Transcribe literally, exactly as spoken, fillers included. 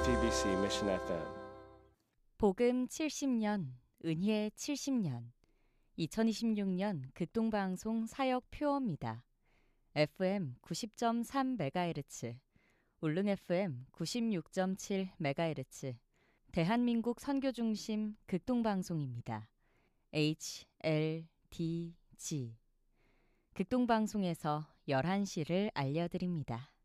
지티비씨 Mission 에프엠. 복음 칠십 년, 은혜 칠십 년, 이천이십육 년 극동방송 사역 표어입니다. 에프엠 구십 점 삼 메가헤르츠, 울릉 에프엠 구십육 점 칠 메가헤르츠, 대한민국 선교중심 극동방송입니다. 에이치 엘 디 지 극동방송에서 열한 시를 알려드립니다.